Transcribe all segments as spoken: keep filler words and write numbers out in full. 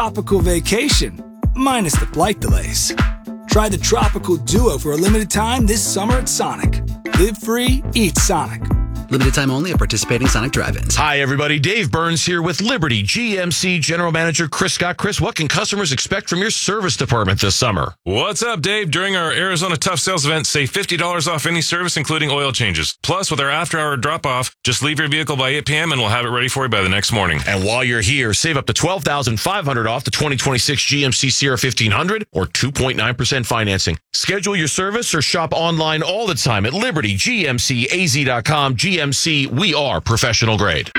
tropical vacation, minus the flight delays. Try the Tropical Duo for a limited time this summer at Sonic. Live free, eat Sonic. Limited time only at participating Sonic drive-ins. Hi, everybody. Dave Burns here with Liberty G M C General Manager Chris Scott. Chris, what can customers expect from your service department this summer? What's up, Dave? During our Arizona Tough Sales event, save fifty dollars off any service, including oil changes. Plus, with our after-hour drop-off, just leave your vehicle by eight p.m. and we'll have it ready for you by the next morning. And while you're here, save up to twelve thousand five hundred dollars off the twenty twenty-six G M C Sierra fifteen hundred or two point nine percent financing. Schedule your service or shop online all the time at liberty g m c a z dot com. G M C, we are professional grade.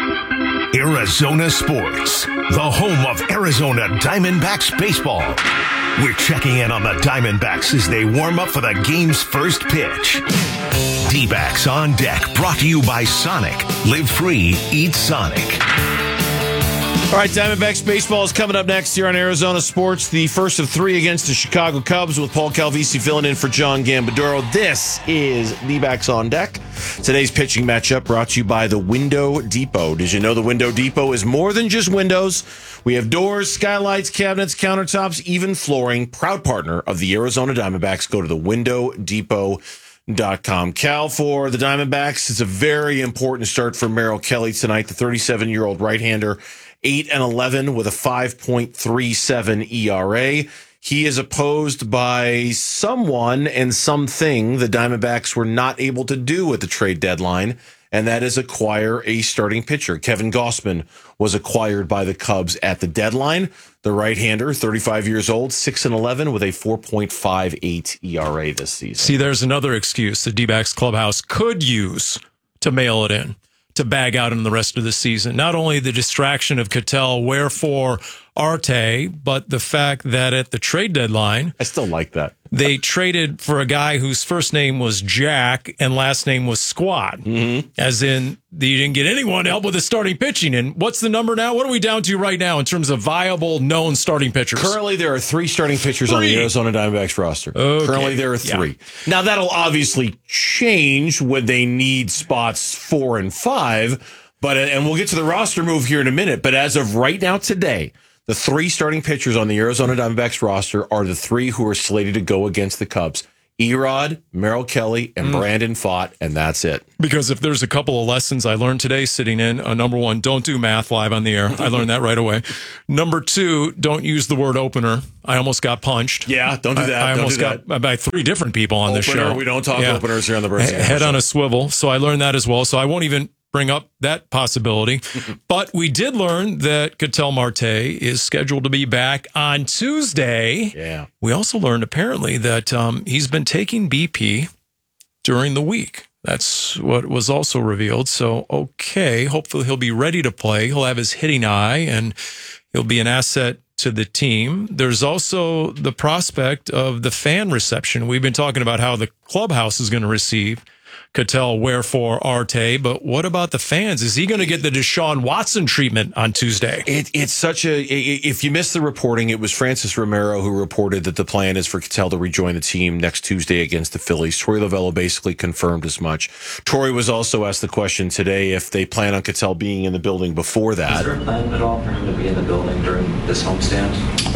Arizona Sports, the home of Arizona Diamondbacks baseball. We're checking in on the Diamondbacks as they warm up for the game's first pitch. D-backs on deck, brought to you by Sonic. Live free, eat Sonic. All right, Diamondbacks baseball is coming up next here on Arizona Sports. The first of three against the Chicago Cubs with Paul Calvisi filling in for John Gambadoro. This is D-backs on deck. Today's pitching matchup brought to you by the Window Depot. Did you know the Window Depot is more than just windows? We have doors, skylights, cabinets, countertops, even flooring. Proud partner of the Arizona Diamondbacks. Go to the window depot dot com. Cal, for the Diamondbacks, it's a very important start for Merrill Kelly tonight, the thirty-seven-year-old right-hander. eight and eleven with a five point three seven E R A. He is opposed by someone and something the Diamondbacks were not able to do at the trade deadline, and that is acquire a starting pitcher. Kevin Gausman was acquired by the Cubs at the deadline. The right-hander, thirty-five years old, six and eleven with a four point five eight E R A this season. See, there's another excuse the D-backs clubhouse could use to mail it in, to bag out in the rest of the season. Not only the distraction of Ketel, wherefore Arte, but the fact that at the trade deadline, I still like that. They traded for a guy whose first name was Jack and last name was Squad. Mm-hmm. As in, you didn't get anyone to help with the starting pitching. And what's the number now? What are we down to right now in terms of viable, known starting pitchers? Currently, there are three starting pitchers three. on the Arizona Diamondbacks roster. Okay. Currently, there are three. Yeah. Now, that'll obviously change when they need spots four and five. But and we'll get to the roster move here in a minute. But as of right now, today, the three starting pitchers on the Arizona Diamondbacks roster are the three who are slated to go against the Cubs. Erod, Merrill Kelly, and mm. Brandon Pfaadt, and that's it. Because if there's a couple of lessons I learned today sitting in, uh, number one, don't do math live on the air. I learned that right away. Number two, don't use the word opener. I almost got punched. Yeah, don't do that. I, I don't almost do that. got by three different people on opener, this show. We don't talk yeah. openers here on the Birds. Head on a swivel. So I learned that as well. So I won't even bring up that possibility. But we did learn that Ketel Marte is scheduled to be back on Tuesday. Yeah. We also learned apparently that um, he's been taking B P during the week. That's what was also revealed. So, okay, hopefully he'll be ready to play. He'll have his hitting eye, and he'll be an asset to the team. There's also the prospect of the fan reception. We've been talking about how the clubhouse is going to receive Ketel, wherefore Arte, but what about the fans? Is he going to get the Deshaun Watson treatment on Tuesday? It, it's such a, if you missed the reporting, it was Francis Romero who reported that the plan is for Ketel to rejoin the team next Tuesday against the Phillies. Torey Lovullo basically confirmed as much. Torey was also asked the question today if they plan on Ketel being in the building before that. Is there a plan at all for him to be in the building during this homestand?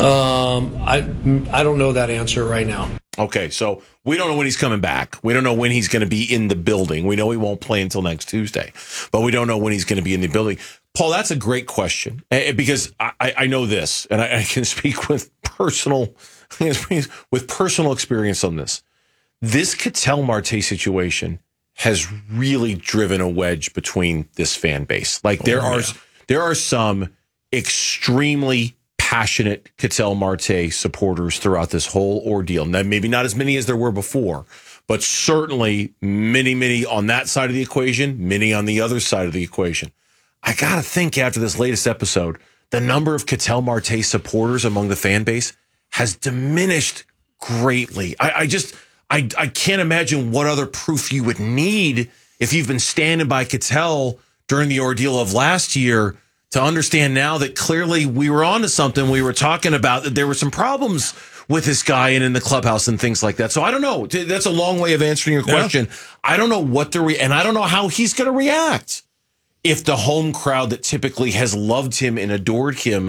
Um, I, I don't know that answer right now. Okay, so we don't know when he's coming back. We don't know when he's going to be in the building. We know he won't play until next Tuesday, but we don't know when he's going to be in the building. Paul, that's a great question because I, I know this, and I, I can speak with personal with personal experience on this. This Ketel Marte situation has really driven a wedge between this fan base. Like there oh, are yeah. there are some extremely passionate Ketel Marte supporters throughout this whole ordeal. Now, maybe not as many as there were before, but certainly many, many on that side of the equation, many on the other side of the equation. I got to think after this latest episode, the number of Ketel Marte supporters among the fan base has diminished greatly. I, I just, I, I can't imagine what other proof you would need if you've been standing by Ketel during the ordeal of last year to understand now that clearly we were onto something. We were talking about that there were some problems with this guy and in the clubhouse and things like that. So I don't know. That's a long way of answering your question. Yeah. I don't know what the re- and I don't know how he's going to react if the home crowd that typically has loved him and adored him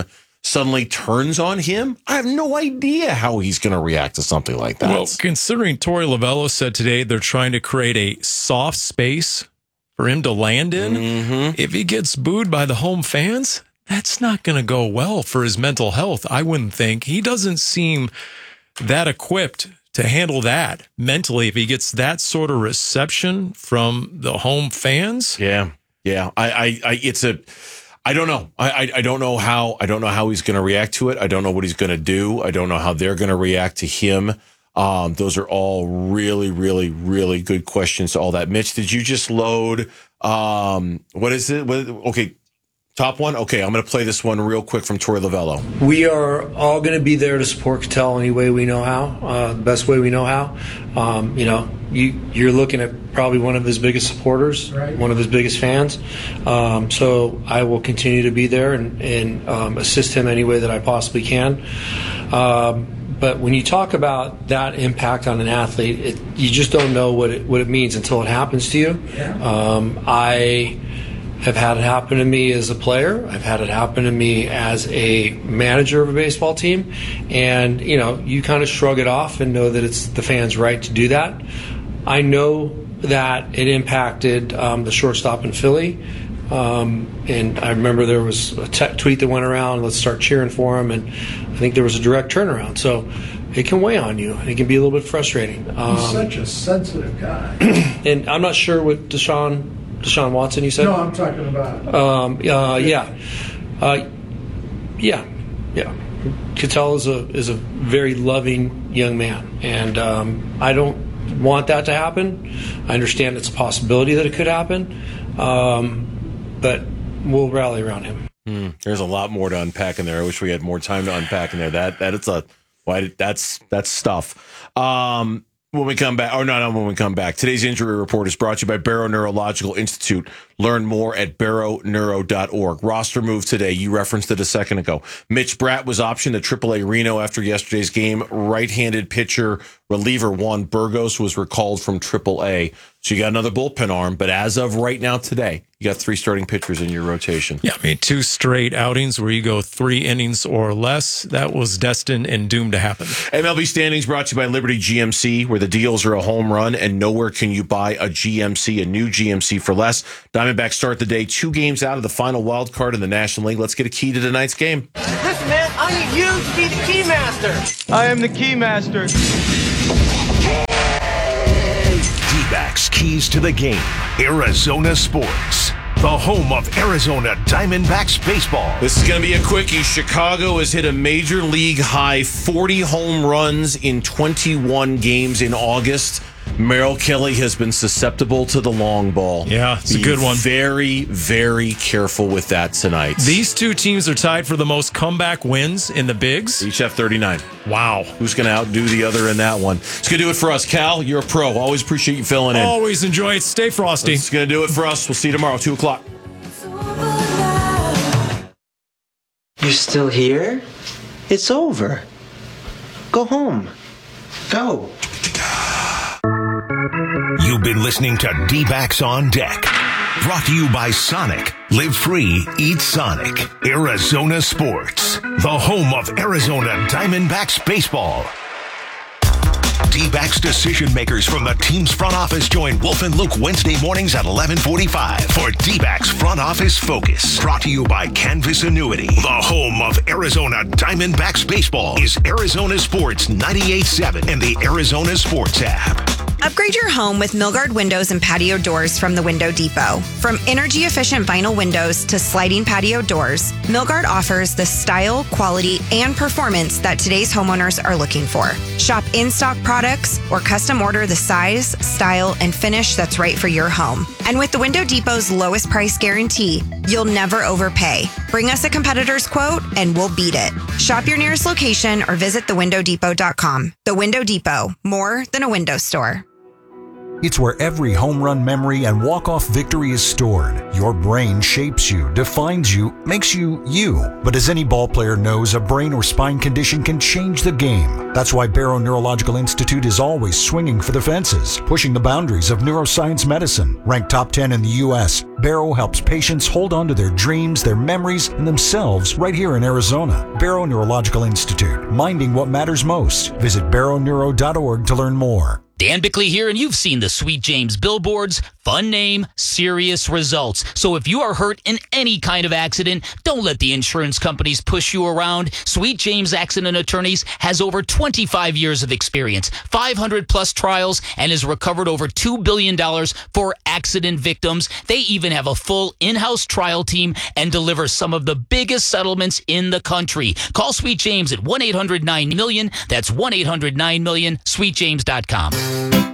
suddenly turns on him, I have no idea how he's going to react to something like that. Well, considering Torey Lovullo said today they're trying to create a soft space for him to land in, mm-hmm. if he gets booed by the home fans, that's not going to go well for his mental health, I wouldn't think. He doesn't seem that equipped to handle that mentally if he gets that sort of reception from the home fans. Yeah, yeah. I, I, I it's a, I don't know. I, I, I don't know how. I don't know how he's going to react to it. I don't know what he's going to do. I don't know how they're going to react to him. Um, those are all really, really, really good questions to all that. Mitch, did you just load? Um, what is it? What, okay. Top one? Okay, I'm going to play this one real quick from Torey Lovullo. We are all going to be there to support Cattell any way we know how, uh, the best way we know how. Um, you know, you, you're looking at probably one of his biggest supporters, right. One of his biggest fans. Um, so I will continue to be there and, and um, assist him any way that I possibly can. Um, but when you talk about that impact on an athlete, it, you just don't know what it, what it means until it happens to you. Yeah. Um, I... have had it happen to me as a player. I've had it happen to me as a manager of a baseball team. And, you know, you kind of shrug it off and know that it's the fans' right to do that. I know that it impacted um, the shortstop in Philly. Um, and I remember there was a t- tweet that went around, let's start cheering for him. And I think there was a direct turnaround. So it can weigh on you. It can be a little bit frustrating. Um, He's such a sensitive guy. And I'm not sure what Deshaun... Deshaun Watson, you said? No, I'm talking about. Um, uh, yeah, uh, yeah, yeah. Cattell is a is a very loving young man, and um, I don't want that to happen. I understand it's a possibility that it could happen, um, but we'll rally around him. Mm, there's a lot more to unpack in there. I wish we had more time to unpack in there. That that it's a why that's that's stuff. Um, When we come back, or not, not when we come back. Today's injury report is brought to you by Barrow Neurological Institute. Learn more at barrow neuro dot org. Roster move today. You referenced it a second ago. Mitch Bratt was optioned to triple A Reno after yesterday's game. Right-handed pitcher, reliever Juan Burgos was recalled from triple A. So you got another bullpen arm, but as of right now today, you got three starting pitchers in your rotation. Yeah, I mean, two straight outings where you go three innings or less. That was destined and doomed to happen. M L B standings brought to you by Liberty G M C, where the deals are a home run and nowhere can you buy a G M C, a new G M C for less. Diamondbacks start the day two games out of the final wild card in the National League. Let's get a key to tonight's game. Listen, man, I need you to be the key master. I am the key master. D-backs keys to the game. Arizona Sports, the home of Arizona Diamondbacks baseball. This is going to be a quickie. Chicago has hit a major league high forty home runs in twenty-one games in August. Merrill Kelly has been susceptible to the long ball. Yeah, it's Be a good one. Very, very careful with that tonight. These two teams are tied for the most comeback wins in the bigs. Each have thirty-nine. Wow. Who's going to outdo the other in that one? It's going to do it for us. Cal, you're a pro. Always appreciate you filling in. Always enjoy it. Stay frosty. It's going to do it for us. We'll see you tomorrow, two o'clock. You're still here? It's over. Go home. Go. You've been listening to D-Backs on Deck. Brought to you by Sonic. Live free, eat Sonic. Arizona Sports, the home of Arizona Diamondbacks baseball. D-Backs decision makers from the team's front office join Wolf and Luke Wednesday mornings at eleven forty-five for D-Backs Front Office Focus. Brought to you by Canvas Annuity. The home of Arizona Diamondbacks baseball is Arizona Sports ninety-eight point seven and the Arizona Sports app. Upgrade your home with Milgard windows and patio doors from the Window Depot. From energy-efficient vinyl windows to sliding patio doors, Milgard offers the style, quality, and performance that today's homeowners are looking for. Shop in-stock products or custom order the size, style, and finish that's right for your home. And with the Window Depot's lowest price guarantee, you'll never overpay. Bring us a competitor's quote and we'll beat it. Shop your nearest location or visit the window depot dot com. The Window Depot, more than a window store. It's where every home run memory and walk-off victory is stored. Your brain shapes you, defines you, makes you you. But as any ball player knows, a brain or spine condition can change the game. That's why Barrow Neurological Institute is always swinging for the fences, pushing the boundaries of neuroscience medicine. Ranked top ten in the U S, Barrow helps patients hold on to their dreams, their memories, and themselves right here in Arizona. Barrow Neurological Institute, minding what matters most. Visit barrow neuro dot org to learn more. Dan Bickley here, and you've seen the Sweet James billboards. Fun name, serious results. So if you are hurt in any kind of accident, don't let the insurance companies push you around. Sweet James Accident Attorneys has over twenty-five years of experience, five hundred plus trials, and has recovered over two billion dollars for accident victims. They even have a full in-house trial team and deliver some of the biggest settlements in the country. Call Sweet James at one eight hundred nine million. That's one eight hundred nine million, sweet james dot com.